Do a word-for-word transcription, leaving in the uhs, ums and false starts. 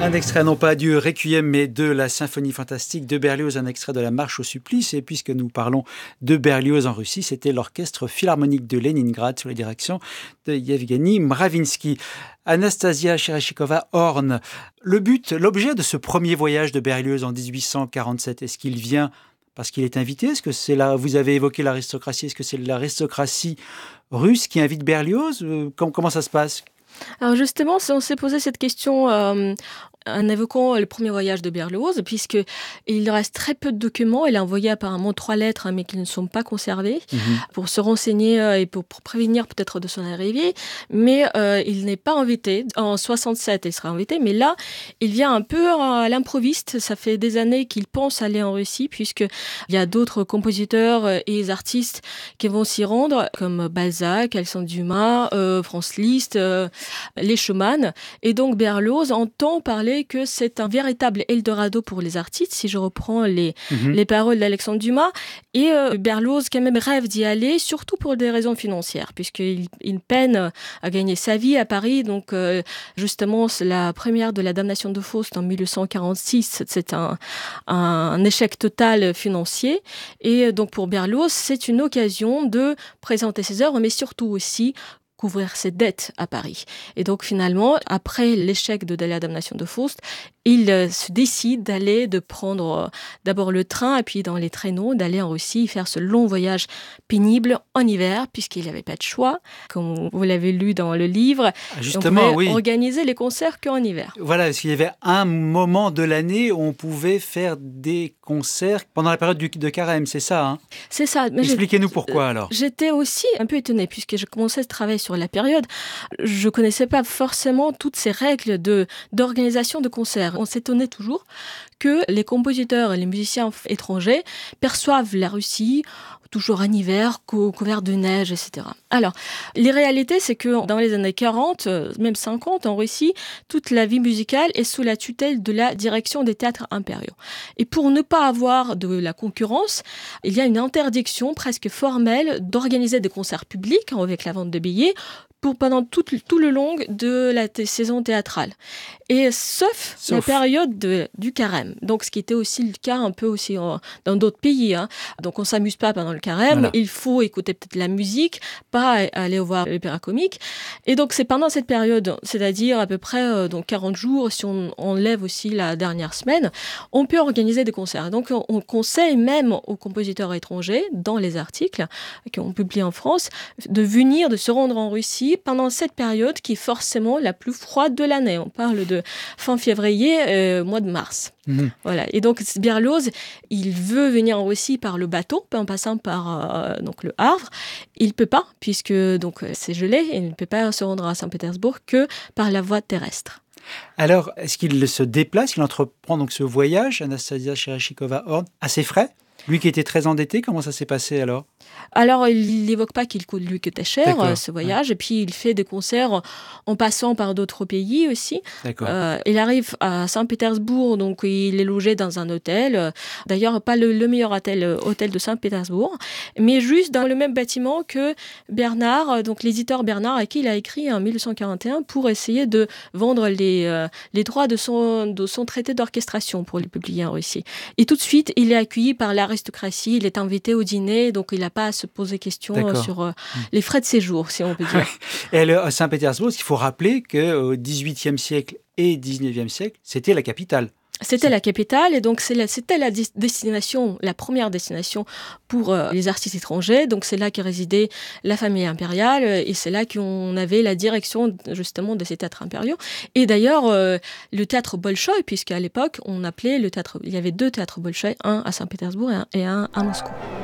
Un extrait, non pas du Requiem, mais de la symphonie fantastique de Berlioz, un extrait de la Marche au supplice. Et puisque nous parlons de Berlioz en Russie, c'était l'orchestre philharmonique de Leningrad sous la direction de Yevgeny Mravinsky. Anastasia Chereshikova Horn, le but, l'objet de ce premier voyage de Berlioz en dix-huit cent quarante-sept, est-ce qu'il vient parce qu'il est invité? Est-ce que c'est là, vous avez évoqué l'aristocratie, est-ce que c'est l'aristocratie russe qui invite Berlioz? Comment, comment ça se passe? Alors justement, on s'est posé cette question euh, en évoquant le premier voyage de Berlioz, puisqu'il reste très peu de documents. Il a envoyé apparemment trois lettres, hein, mais qui ne sont pas conservées, mmh. pour se renseigner euh, et pour, pour prévenir peut-être de son arrivée. Mais euh, il n'est pas invité. En soixante-sept, il sera invité, mais là, il vient un peu à l'improviste. Ça fait des années qu'il pense aller en Russie, puisqu'il y a d'autres compositeurs et artistes qui vont s'y rendre, comme Balzac, Alexandre Dumas, euh, Franz Liszt, euh, les Schumann. Et donc Berlioz entend parler que c'est un véritable Eldorado pour les artistes, si je reprends les, mmh. les paroles d'Alexandre Dumas. Et euh, Berlioz quand même rêve d'y aller, surtout pour des raisons financières, puisqu'il il peine à gagner sa vie à Paris. Donc euh, justement, c'est la première de la Damnation de Faust en dix-huit cent quarante-six, c'est un, un, un échec total financier. Et donc pour Berlioz, c'est une occasion de présenter ses œuvres, mais surtout aussi couvrir ses dettes à Paris. Et donc finalement, après l'échec de la Damnation de Faust, il euh, se décide d'aller, de prendre euh, d'abord le train et puis dans les traîneaux, d'aller en Russie, faire ce long voyage pénible en hiver, puisqu'il n'avait pas de choix, comme vous l'avez lu dans le livre. Justement, on pouvait oui. organiser les concerts qu'en hiver. Voilà, parce qu'il y avait un moment de l'année où on pouvait faire des concerts pendant la période du, de carême, c'est ça, hein? C'est ça. Mais expliquez-nous pourquoi alors. J'étais aussi un peu étonnée, puisque je commençais à travailler sur la période. Je ne connaissais pas forcément toutes ces règles de, d'organisation de concerts. On s'étonnait toujours que les compositeurs et les musiciens étrangers perçoivent la Russie toujours en hiver, cou- couvert de neige, et cetera. Alors, les réalités, c'est que dans les années quarante, même cinquante, en Russie, toute la vie musicale est sous la tutelle de la direction des théâtres impériaux. Et pour ne pas avoir de la concurrence, il y a une interdiction presque formelle d'organiser des concerts publics avec la vente de billets pour pendant tout, tout le long de la t- saison théâtrale. Et sauf, sauf. la période de, du carême. Donc, ce qui était aussi le cas un peu aussi en, dans d'autres pays. Hein. Donc, on ne s'amuse pas pendant le carême. Voilà. Il faut écouter peut-être la musique, pas aller voir l'opéra comique. Et donc, c'est pendant cette période, c'est-à-dire à peu près euh, donc quarante jours, si on enlève aussi la dernière semaine, on peut organiser des concerts. Donc, on, on conseille même aux compositeurs étrangers, dans les articles qu'on publie en France, de venir, de se rendre en Russie pendant cette période qui est forcément la plus froide de l'année. On parle de fin février, euh, mois de mars. Mmh. Voilà. Et donc Berlioz, il veut venir en Russie par le bateau, en passant par euh, donc le Havre. Il ne peut pas, puisque donc, c'est gelé, et il ne peut pas se rendre à Saint-Pétersbourg que par la voie terrestre. Alors, est-ce qu'il se déplace, il entreprend donc ce voyage, Anastasia Chereshikova Horn, à ses frais? Lui qui était très endetté, comment ça s'est passé alors? Alors, il n'évoque pas qu'il coûte lui que très cher, D'accord. ce voyage. Ouais. Et puis, il fait des concerts en passant par d'autres pays aussi. Euh, il arrive à Saint-Pétersbourg, donc il est logé dans un hôtel. D'ailleurs, pas le, le meilleur hôtel, hôtel de Saint-Pétersbourg, mais juste dans le même bâtiment que Bernard, donc l'éditeur Bernard, à qui il a écrit en dix-huit cent quarante et un pour essayer de vendre les, euh, les droits de son, de son traité d'orchestration pour les publier en Russie. Et tout de suite, il est accueilli par l'aristocratie. Il est invité au dîner, donc il n'a pas à se poser question D'accord. sur euh, les frais de séjour, si on peut dire. Et alors, à Saint-Pétersbourg, il faut rappeler qu'au dix-huitième siècle et dix-neuvième siècle, c'était la capitale. C'était la capitale, et donc c'est la, c'était la destination, la première destination pour euh, les artistes étrangers. Donc c'est là qu'est résidait la famille impériale, et c'est là qu'on avait la direction justement de ces théâtres impériaux. Et d'ailleurs, euh, le théâtre Bolchoï, puisqu'à l'époque, on appelait le théâtre, il y avait deux théâtres Bolchoï, un à Saint-Pétersbourg et un, et un à Moscou.